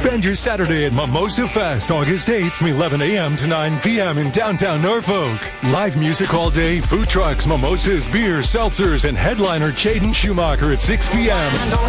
Spend your Saturday at Mimosa Fest, August 8th from 11 a.m. to 9 p.m. in downtown Norfolk. Live music all day, food trucks, mimosas, beer, seltzers, and headliner Caden Schumacher at 6 p.m.